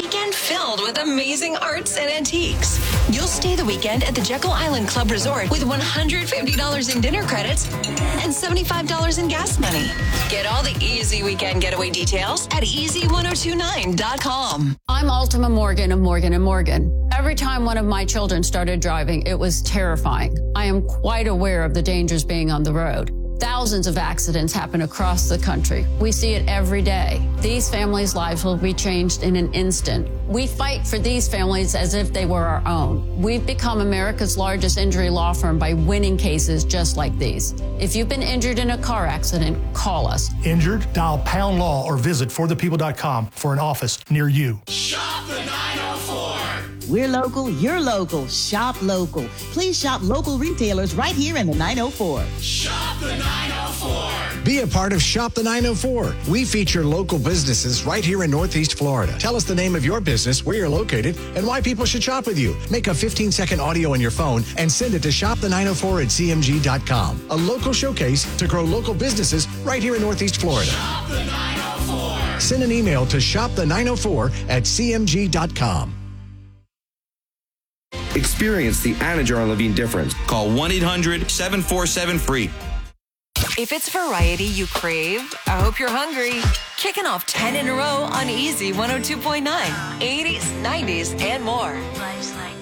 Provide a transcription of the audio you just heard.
weekend filled with amazing arts and antiques. You'll stay the weekend at the Jekyll Island Club Resort with $150 in dinner credits and $75 in gas money. Get all the easy weekend getaway details at easy1029.com. I'm Ultima Morgan of Morgan & Morgan. Every time one of my children started driving, it was terrifying. I am quite aware of the dangers being on the road. Thousands of accidents happen across the country. We see it every day. These families' lives will be changed in an instant. We fight for these families as if they were our own. We've become America's largest injury law firm by winning cases just like these. If you've been injured in a car accident, call us. Injured? Dial pound law or visit forthepeople.com for an office near you. Shop the 904. We're local, you're local. Shop local. Please shop local retailers right here in the 904. Shop the 904. Be a part of Shop the 904. We feature local businesses right here in Northeast Florida. Tell us the name of your business, where you're located, and why people should shop with you. Make a 15-second audio on your phone and send it to shopthe904@cmg.com. A local showcase to grow local businesses right here in Northeast Florida. Shop the 904. Send an email to shopthe904@cmg.com. Experience the Anna Jar Levine difference. Call 1-800-747-FREE. If it's variety you crave, I hope you're hungry. Kicking off 10 in a row on Easy 102.9, 80s, 90s, and more. Life's like